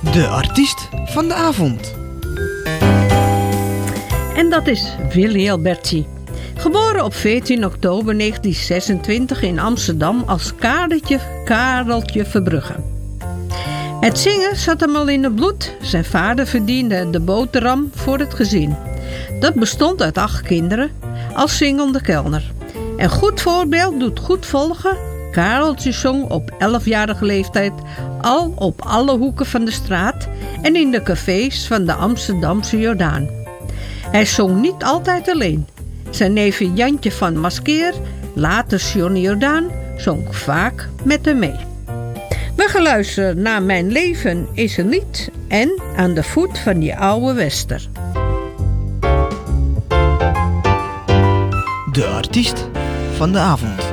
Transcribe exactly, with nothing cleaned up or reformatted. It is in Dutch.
De artiest van de avond. En dat is Willy Alberti. Geboren op veertien oktober negentien zesentwintig in Amsterdam als Kareltje, Kareltje Verbrugge. Het zingen zat hem al in het bloed. Zijn vader verdiende de boterham voor het gezin. Dat bestond uit acht kinderen als zingende kelner. En goed voorbeeld doet goed volgen. Kareltje zong op elfjarige leeftijd al op alle hoeken van de straat en in de cafés van de Amsterdamse Jordaan. Hij zong niet altijd alleen. Zijn neefje Jantje van Maskeer, later Johnny Jordaan, zong vaak met hem mee. We gaan luisteren naar Mijn leven is een lied en Aan de voet van die oude wester. De artiest van de avond.